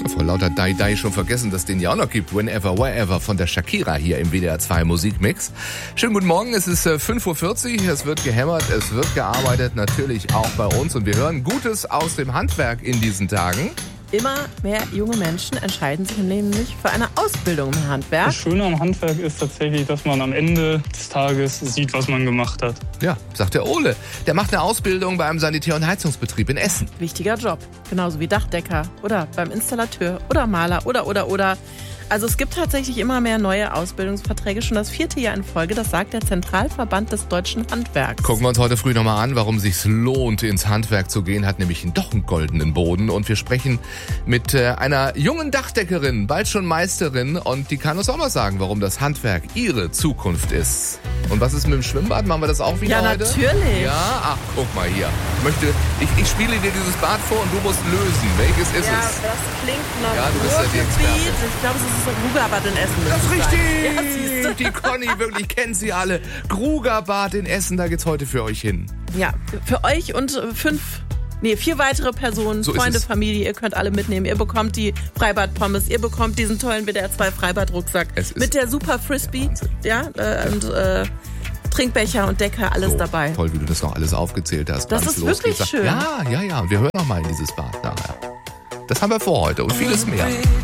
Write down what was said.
Vor lauter Dai schon vergessen, dass es den ja auch noch gibt. Whenever, Wherever von der Shakira hier im WDR 2 Musikmix. Schönen guten Morgen, es ist 5.40 Uhr, es wird gehämmert, es wird gearbeitet, natürlich auch bei uns. Und wir hören Gutes aus dem Handwerk in diesen Tagen. Immer mehr junge Menschen entscheiden sich nämlich für eine Ausbildung im Handwerk. Das Schöne am Handwerk ist tatsächlich, dass man am Ende des Tages sieht, was man gemacht hat. Ja, sagt der Ole. Der macht eine Ausbildung bei einem Sanitär- und Heizungsbetrieb in Essen. Wichtiger Job. Genauso wie Dachdecker oder beim Installateur oder Maler oder. Also es gibt tatsächlich immer mehr neue Ausbildungsverträge, schon das 4. Jahr in Folge, das sagt der Zentralverband des deutschen Handwerks. Gucken wir uns heute früh nochmal an, warum es sich lohnt, ins Handwerk zu gehen, hat nämlich doch einen goldenen Boden. Und wir sprechen mit einer jungen Dachdeckerin, bald schon Meisterin, und die kann uns auch mal sagen, warum das Handwerk ihre Zukunft ist. Und was ist mit dem Schwimmbad? Machen wir das auch wieder heute? Ja, natürlich. Ja, ach, guck mal hier. Ich spiele dir dieses Bad vor und du musst lösen. Welches ist es? Ja, das klingt noch Ja, du bist ja die Expertin. Ich glaube, es ist das Grugerbad in Essen. Das ist richtig! Ja, siehste. Die Conny, wirklich, kennt sie alle. Grugerbad in Essen, da geht's heute für euch hin. Ja, für euch und 4 weitere Personen, So Freunde, ist es. Familie, ihr könnt alle mitnehmen. Ihr bekommt die Freibad-Pommes, ihr bekommt diesen tollen WDR 2 Freibad-Rucksack mit der Super Frisbee, und Trinkbecher und Decke, alles So, dabei. Toll, wie du das noch alles aufgezählt hast. Das wann ist es losgeht. wirklich schön. Ja. Und wir hören noch mal in dieses Bad nachher. Das haben wir vor heute und vieles mehr.